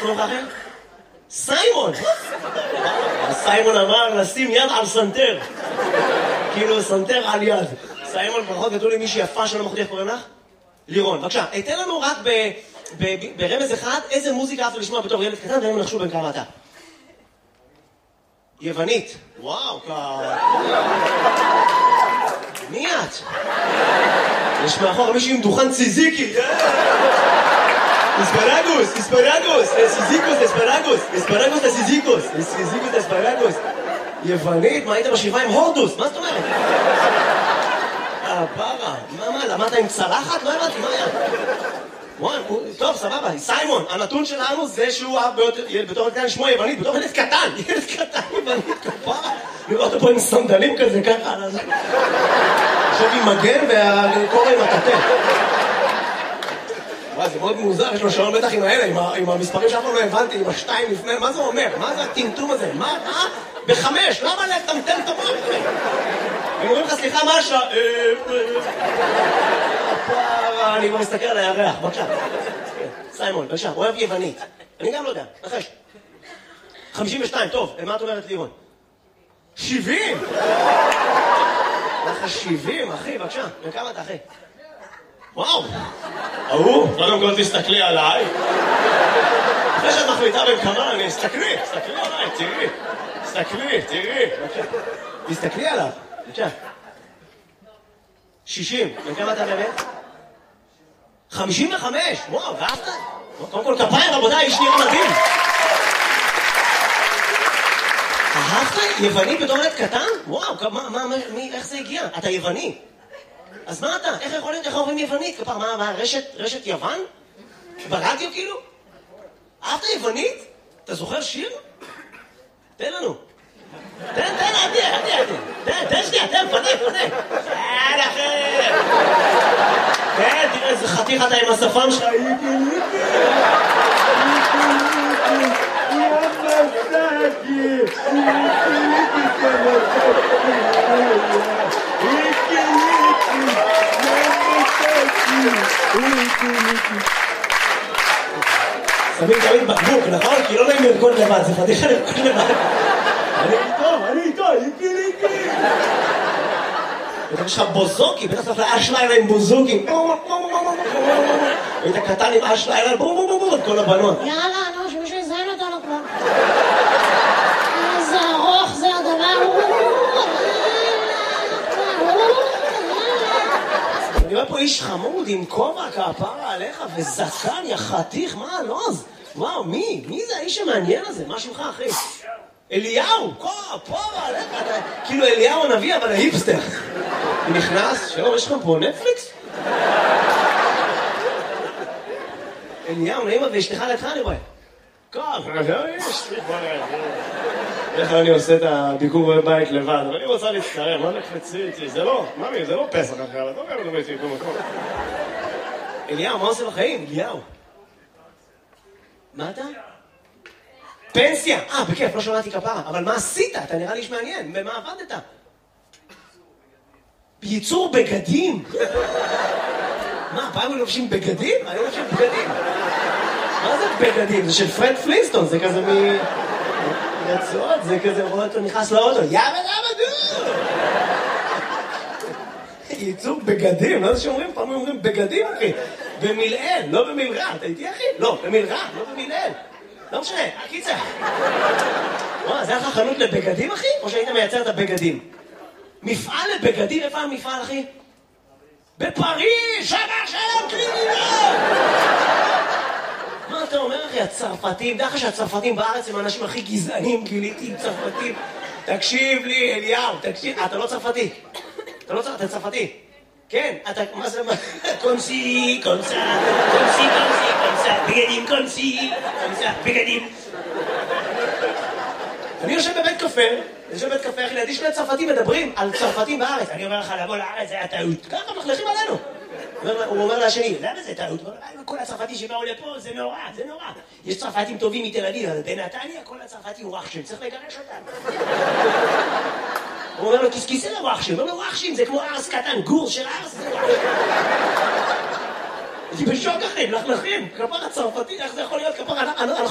קוראים לך אחר? סיימון! סיימון אמר לשים יד על סנטר. כאילו סנטר על יד. סיימון, פחות כתוב לי מישהי יפה שלא מחודי, איך קוראים לך? לירון. בבקשה, תן לנו רק ברמז אחד, איזה מוזיקה אהבת לשמוע בתור ילד קטן, והם נחשו בין כמה אתה. יוונית. וואו, מי את? יש מאחור מישהו עם דוכן ציזיקי. אספרגוס, סיזיקוס, אספרגוס לסיזיקוס, סיזיקוס אספרגוס. יוונית, מה היית בשבעה עם הורדוס? מה זאת אומרת? פרה, מה, למדת עם צלחת? לא הבנתי, מה היה? טוב, סבבה, סיימון, הנתון שלנו זה שהוא בתור ילד קטן שמו יוונית, בתור ילד קטן יוונית, כפרה. לראות פה עם סנדלים כזה, ככה. עכשיו עם מגן והקורא עם הכתף. זה מאוד מוזר, יש לו שעון בטח עם האלה, עם המספרים שאף פעם לא הבנתי, עם השתיים לפני, מה זה אומר? מה זה הטמטום הזה? מה? בחמש, למה לטמטם את המוח? הם אומרים לך, סליחה, מה השעה? אני כבר מסתכל על הירח, בבקשה. סיימון, בבקשה, אוהב יוונית. אני גם לא יודע, נחש. 52, טוב, מה את אומרת לירון? 70! לך 70, אחי, בבקשה. וכמה אתה, אחי? וואו! קודם כל תסתכלי עליי. אחרי שאת מחליטה בין כמה, תסתכלי עליי, תראי. תסתכלי עליו, בבקשה. 60, וכמה אתה באמת? 55, וואו, ואהבת? קודם כל כפיים, רבותיי, איש נראה מדהים. אהבת יווני בתור ילד קטן? וואו, איך זה הגיע? אתה יווני. אז מה אתה? איך יכול להיות? איך אומרים יוונית? כפר, מה, רשת יוון? ברדיו כאילו? אהבת יוונית? אתה זוכר שיר? תן לנו. תן, תן שנייה, פנה. כן, תראה איזה חתיך אתה עם השפם שלך. שמים תמיד בקבוק, נכון? כי לא נעים לרקוד לבד, זה פתיחה לרקוד לבד. אני איתו, איקי. יש לך בוזוקי, בטח צריך לאש לילה עם בוזוקים. היית קטן עם אש לילה, את כל הבנות. יאללה, שמישהו יזיין אותנו כבר. איזה ארוך זה הדבר. אני רואה פה איש חמוד עם כובע כפרה עליך וזקן, יא חתיך, מה הלוז? וואו, מי זה האיש המעניין הזה? מה שמך, אחי? אליהו, כפרה עליך, כאילו אליהו הנביא, אבל ההיפסטר. נכנס, שלום, יש לכם פה נטפליקס? אליהו, נעימה ואשתך לידך, אני רואה. איך אני עושה את הביקור בבית לבד, אבל אני רוצה להצטרם, מה נקפצי איתי? זה לא, ממי, זה לא פסח אחר, אתה אומר לדבר איתי במקום. אליהו, מה עושה בחיים? אליהו. מה אתה? פנסיה! בכיף, לא שמעתי כפרה, אבל מה עשית? אתה נראה לי איש מעניין, במה עבדת? ייצור בגדים? מה, פעם הם לובשים בגדים? אני לא לובשים בגדים. מה זה בגדים? זה של פרד פלינסטון, זה כזה רצועות, זה כזה רואה אותו נכנס לאוטו, יאבא דו! ייצור בגדים, לא זה שאומרים, פעם אומרים בגדים, אחי. במילאל, לא במילרע, אתה איתי, אחי? לא, במילרע, לא במילאל. לא משנה, הקיצה. וואו, זה היה לך חנות לבגדים, אחי? או שהיית מייצר את הבגדים? מפעל לבגדים, איפה המפעל, אחי? בפריז, שלום, קרימינל! מה אתה אומר, אחי? הצרפתים, דרך שהצרפתים בארץ הם האנשים הכי גזענים, גיליתי עם צרפתים. תקשיב לי, אליהו, תקשיב. אתה לא צרפתי. אתה צרפתי. כן, אתה, מה זה, קונסי, בגדים, קונסי, בגדים. אני יושב בבית קפה, אחי, לידי שני צרפתים מדברים על צרפתים בארץ. אני אומר לך, לבוא לארץ, זה היה טעות. ככה מחלכים עלינו. הוא אומר לשני, למה זה טעות? כל הצרפתים שבאו לפה, זה נורא. יש צרפתים טובים מתל אביב, אבל בנתניה כל הצרפתים וואחשים, צריך לגרש אותם. הוא אומר לו, כיסא לוואחשים. הוא אומר לו, וואחשים, זה כמו ארס קטן, גור של ארס. אני בשוק אחי, לכלכים. כפר הצרפתי, איך זה יכול להיות? כפר